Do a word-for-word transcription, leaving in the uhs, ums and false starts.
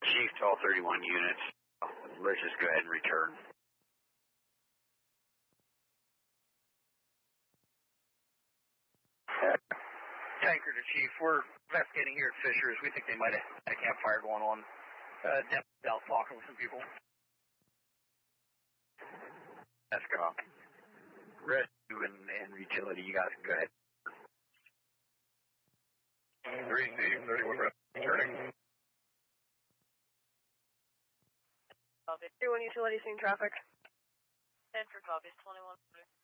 Chief to all thirty-one units. Let's just go ahead and return. Tanker to Chief, we're investigating here at Fisher's. We think they might have had a campfire going on. Uh, definitely out talking with some people. Let's go. Rescue and, and utility, you guys can go ahead. three Steve, thirty-one returning. thirty-one utility scene traffic. ten for Copy, twenty-one.